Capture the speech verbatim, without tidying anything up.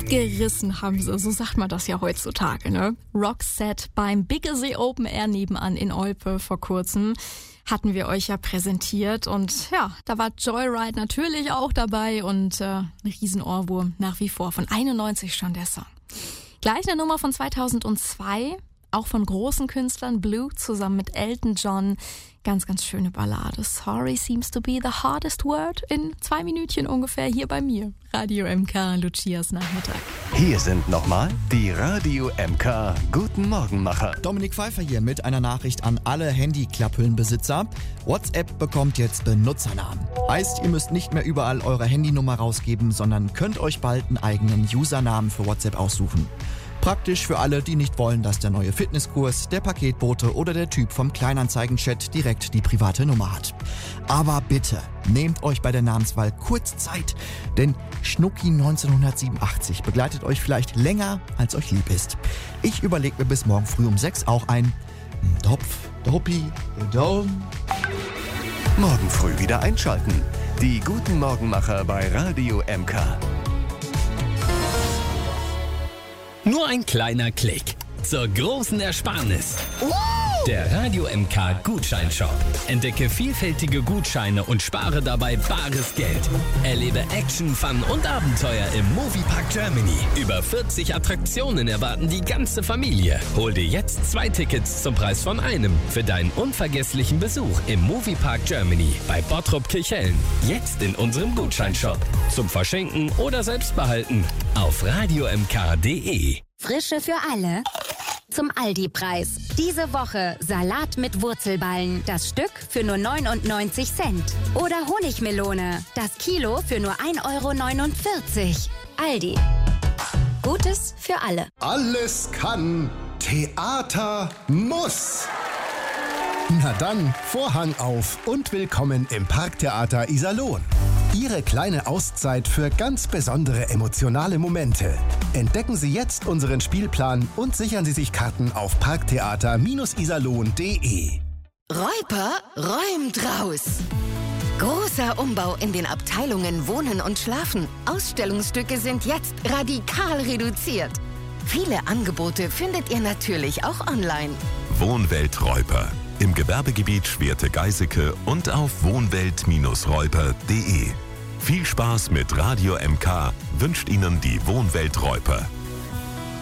Abgerissen haben sie, so sagt man das ja heutzutage, ne? Roxette beim Biggesee Open Air nebenan in Olpe vor kurzem hatten wir euch ja präsentiert und ja, da war Joyride natürlich auch dabei und äh, ein Riesenohrwurm nach wie vor, von einundneunzig schon der Song. Gleich eine Nummer von zweitausendzwei, auch von großen Künstlern, Blue zusammen mit Elton John. Ganz, ganz schöne Ballade. Sorry seems to be the hardest word. In zwei Minütchen ungefähr hier bei mir. Radio M K, Lucias Nachmittag. Hier sind nochmal die Radio M K Guten Morgenmacher. Dominik Pfeiffer hier mit einer Nachricht an alle Handy-Klapphüllenbesitzer. WhatsApp bekommt jetzt Benutzernamen. Heißt, ihr müsst nicht mehr überall eure Handynummer rausgeben, sondern könnt euch bald einen eigenen Usernamen für WhatsApp aussuchen. Praktisch für alle, die nicht wollen, dass der neue Fitnesskurs, der Paketbote oder der Typ vom Kleinanzeigenchat direkt die private Nummer hat. Aber bitte, nehmt euch bei der Namenswahl kurz Zeit, denn Schnucki neunzehnhundertsiebenundachtzig begleitet euch vielleicht länger, als euch lieb ist. Ich überlege mir bis morgen früh um sechs auch ein Topf, Doppi, Dom. Morgen früh wieder einschalten. Die Guten Morgenmacher bei Radio M K. Nur ein kleiner Klick zur großen Ersparnis. Der Radio M K Gutscheinshop. Entdecke vielfältige Gutscheine und spare dabei bares Geld. Erlebe Action, Fun und Abenteuer im Moviepark Germany. Über vierzig Attraktionen erwarten die ganze Familie. Hol dir jetzt zwei Tickets zum Preis von einem für deinen unvergesslichen Besuch im Moviepark Germany bei Bottrop Kirchhellen. Jetzt in unserem Gutscheinshop. Zum Verschenken oder selbst behalten auf radio m k punkt d e. Frische für alle. Zum Aldi-Preis. Diese Woche Salat mit Wurzelballen. Das Stück für nur neunundneunzig Cent. Oder Honigmelone. Das Kilo für nur ein Euro neunundvierzig. Aldi. Gutes für alle. Alles kann. Theater muss. Na dann, Vorhang auf und willkommen im Parktheater Iserlohn. Ihre kleine Auszeit für ganz besondere emotionale Momente. Entdecken Sie jetzt unseren Spielplan und sichern Sie sich Karten auf parktheater iserlohn punkt d e. Räuper räumt raus. Großer Umbau in den Abteilungen Wohnen und Schlafen. Ausstellungsstücke sind jetzt radikal reduziert. Viele Angebote findet ihr natürlich auch online. Wohnwelt Räuper. Im Gewerbegebiet Schwerte-Geiseke und auf wohnwelt Räuper punkt d e. Viel Spaß mit Radio M K wünscht Ihnen die Wohnwelt Räuper.